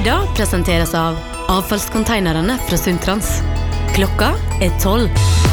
Bygda presenteres av avfallskonteinerne fra Sundtrans. Klokka 12.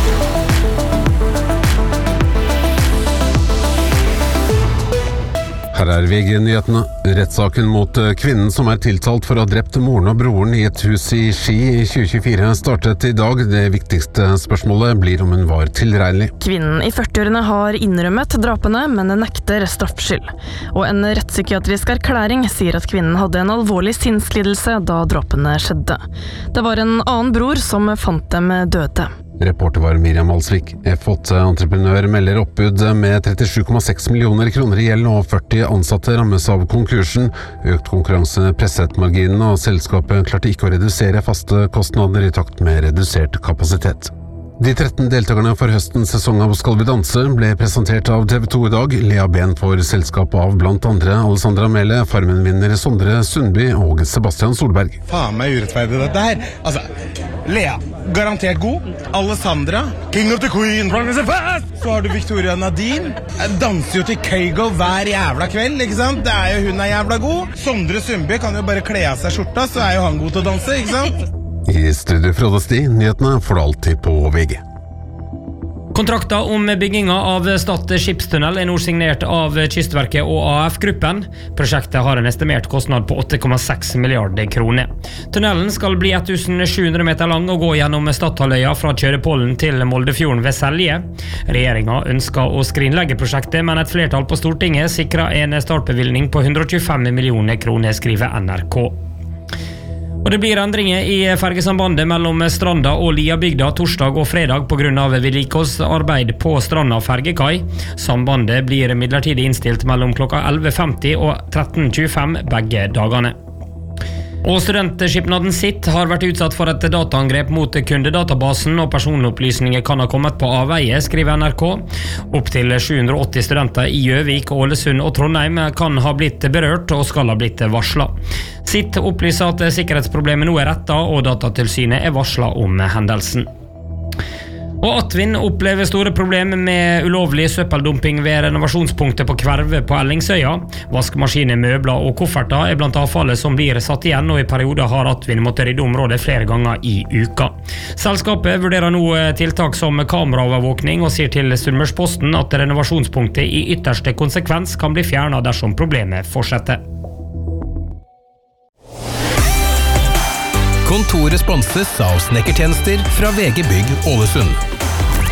Her VG-nyhetene. Rettssaken mot kvinnen som tiltalt for å ha drept moren og broren i et hus i Ski i 2024 startet i dag. Det viktigste spørsmålet blir om hun var tilregnelig. Kvinnen i 40-årene har innrømmet drapene, men nekter straffskyld. Og en rettspsykiatrisk erklæring sier at kvinnen hadde en alvorlig sinnslidelse da drapene skjedde. Det var en annen bror som fant dem døde. Reporter var Miriam Alsvik. Entreprenør melder oppbud med 37,6 millioner kroner i gjeld, og 40 ansatte rammes av konkursen. Økt konkurranse presset marginen, og selskapet klarte ikke å redusere faste kostnader i takt med redusert kapasitet. De 13 deltakerne for høstens sesong av Skal vi danse ble presentert av TV 2 i dag. Lea Ben får selskap av blant andre Alessandra Mele, Farmen-vinner Sondre Sundby og Sebastian Solberg. Faen meg urettferdig dette her. Altså, Lea, garantert god. Alessandra, King of the Queen. Så har du Victoria Nadine. Danser jo til Kygo hver jævla kveld, ikke sant? Det jo hun jævla god. Sondre Sundby kan jo bare kle av seg skjorta, så jo han god til å danse, ikke sant? I studio Frode Sti, nyhetene får du alltid på VG. Kontrakta om bygginga av Stad skipstunnel nå signert av Kystverket og AF-gruppen. Prosjektet har en estimert kostnad på 8,6 milliarder kroner. Tunnelen skal bli 1700 meter lang og gå gjennom Stadhalvøya fra Kjørepollen til Moldefjorden ved Selje. Regjeringa ønsker å skrinlegge prosjektet, men et flertall på Stortinget sikrer en startbevilgning på 125 millioner kroner, skriver NRK. Og det blir endringer i fergesambandet mellom Stranda og Liabygda torsdag og fredag på grunn av vedlikeholdsarbeid på Stranda fergekai. Sambandet blir midlertidig innstilt mellom klokka 11.50 og 13.25 begge dagene. Og studentskipnaden sitt har vært utsatt for et dataangrep mot kundedatabasen, og personopplysninger kan ha kommet på avveie, skriver NRK. Opp til 780 studenter i Gjøvik, Ålesund og Trondheim kan ha blitt berørt og skal ha blitt varslet. Sitt opplyser at sikkerhetsproblemet nå rettet, og Datatilsynet varslet om hendelsen. Og Atvin opplever store problemer med ulovlig søppeldumping ved renovasjonspunktet på Kverve på Ellingsøya. Vaskemaskiner, møbler og kofferter blant avfallet som blir satt igjen, og i perioder har Atvin måttet rydde området flere ganger i uka. Selskapet vurderer nå tiltak som kameraovervåkning og sier til Sunnmørsposten at renovasjonspunktet i ytterste konsekvens kan bli fjernet dersom problemet fortsetter. Kontoret sponses av snekkertjenester fra VG Bygg Ålesund.